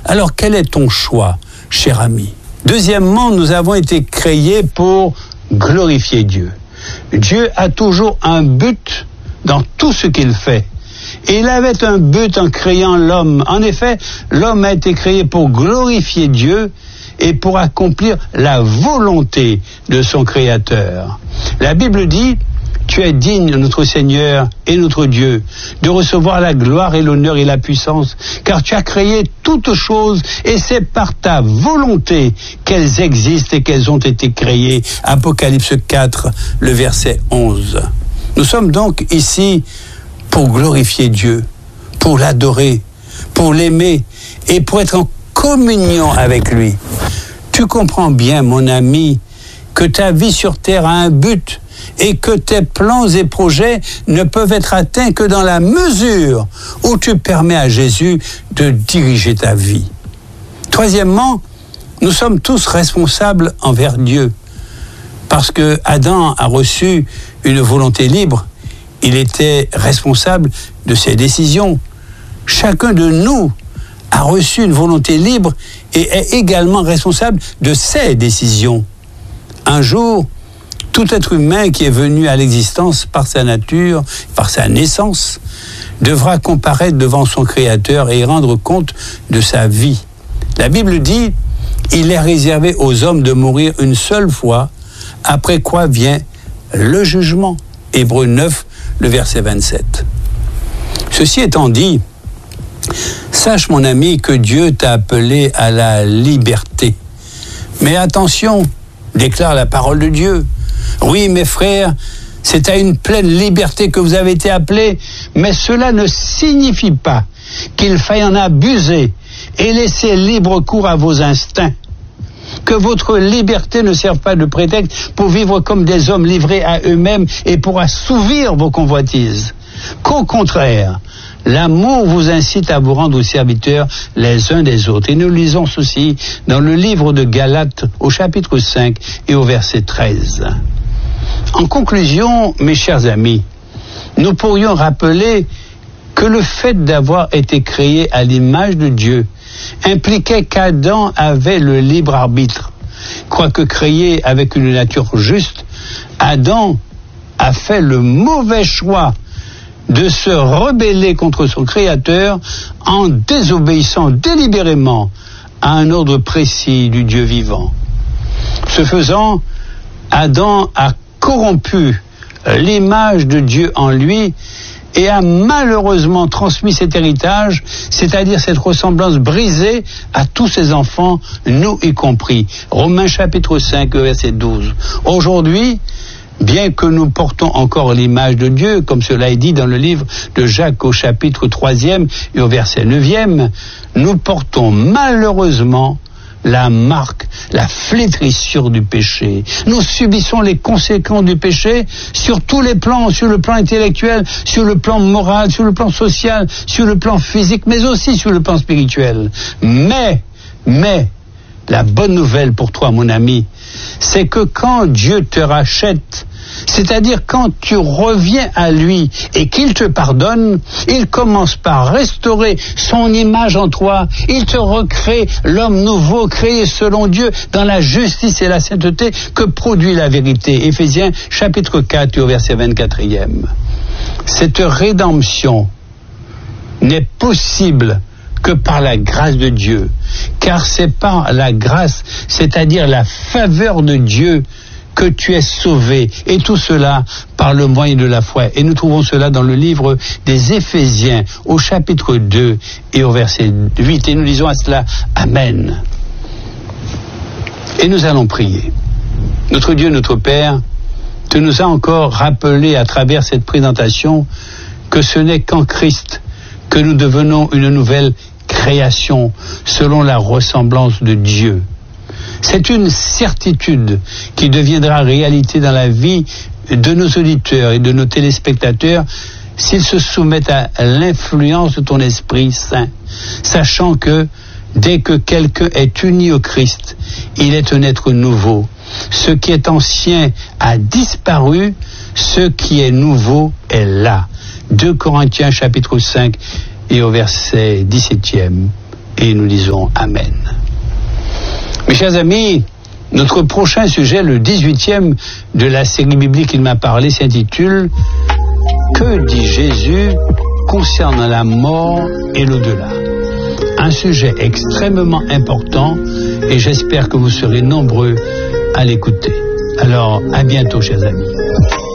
Alors quel est ton choix, cher ami? Deuxièmement, nous avons été créés pour glorifier Dieu. Dieu a toujours un but dans tout ce qu'il fait. Et il avait un but en créant l'homme. En effet, l'homme a été créé pour glorifier Dieu et pour accomplir la volonté de son Créateur. La Bible dit: tu es digne, notre Seigneur et notre Dieu, de recevoir la gloire et l'honneur et la puissance, car tu as créé toutes choses et c'est par ta volonté qu'elles existent et qu'elles ont été créées. Apocalypse 4, le verset 11. Nous sommes donc ici pour glorifier Dieu, pour l'adorer, pour l'aimer et pour être en communion avec lui. Tu comprends bien, mon ami, que ta vie sur terre a un but et que tes plans et projets ne peuvent être atteints que dans la mesure où tu permets à Jésus de diriger ta vie. Troisièmement, nous sommes tous responsables envers Dieu. Parce que Adam a reçu une volonté libre, il était responsable de ses décisions. Chacun de nous a reçu une volonté libre et est également responsable de ses décisions. Un jour, tout être humain qui est venu à l'existence par sa nature, par sa naissance, devra comparaître devant son Créateur et rendre compte de sa vie. La Bible dit: il est réservé aux hommes de mourir une seule fois, après quoi vient le jugement. Hébreux 9, le verset 27. Ceci étant dit, sache, mon ami, que Dieu t'a appelé à la liberté. Mais attention, déclare la parole de Dieu. Oui, mes frères, c'est à une pleine liberté que vous avez été appelés, mais cela ne signifie pas qu'il faille en abuser et laisser libre cours à vos instincts. Que votre liberté ne serve pas de prétexte pour vivre comme des hommes livrés à eux-mêmes et pour assouvir vos convoitises. Qu'au contraire, l'amour vous incite à vous rendre serviteurs les uns des autres. Et nous lisons ceci dans le livre de Galates au chapitre 5 et au verset 13. En conclusion, mes chers amis, nous pourrions rappeler que le fait d'avoir été créé à l'image de Dieu impliquait qu'Adam avait le libre arbitre. Quoique créé avec une nature juste, Adam a fait le mauvais choix de se rebeller contre son Créateur en désobéissant délibérément à un ordre précis du Dieu vivant. Ce faisant, Adam a corrompu l'image de Dieu en lui et a malheureusement transmis cet héritage, c'est-à-dire cette ressemblance brisée à tous ses enfants, nous y compris. Romains chapitre 5, verset 12. Aujourd'hui, bien que nous portons encore l'image de Dieu, comme cela est dit dans le livre de Jacques au chapitre 3e et au verset 9e, nous portons malheureusement la marque, la flétrissure du péché. Nous subissons les conséquences du péché sur tous les plans, sur le plan intellectuel, sur le plan moral, sur le plan social, sur le plan physique, mais aussi sur le plan spirituel. Mais, la bonne nouvelle pour toi, mon ami, c'est que quand Dieu te rachète, c'est-à-dire quand tu reviens à lui et qu'il te pardonne, il commence par restaurer son image en toi. Il te recrée l'homme nouveau, créé selon Dieu, dans la justice et la sainteté que produit la vérité. Éphésiens chapitre 4 et au verset 24e. Cette rédemption n'est possible que par la grâce de Dieu, car c'est par la grâce, c'est-à-dire la faveur de Dieu, que tu es sauvé, et tout cela par le moyen de la foi. Et nous trouvons cela dans le livre des Éphésiens, au chapitre 2 et au verset 8. Et nous lisons à cela, Amen. Et nous allons prier. Notre Dieu, notre Père, tu nous as encore rappelé à travers cette présentation que ce n'est qu'en Christ que nous devenons une nouvelle création selon la ressemblance de Dieu. C'est une certitude qui deviendra réalité dans la vie de nos auditeurs et de nos téléspectateurs s'ils se soumettent à l'influence de ton Esprit Saint, sachant que dès que quelqu'un est uni au Christ, il est un être nouveau. Ce qui est ancien a disparu, ce qui est nouveau est là. 2 Corinthiens chapitre 5 et au verset 17e et nous disons Amen. Mes chers amis, notre prochain sujet, le 18e de la série biblique Il m'a parlé, s'intitule « Que dit Jésus concernant la mort et l'au-delà ?» Un sujet extrêmement important et j'espère que vous serez nombreux à l'écouter. Alors, à bientôt, chers amis.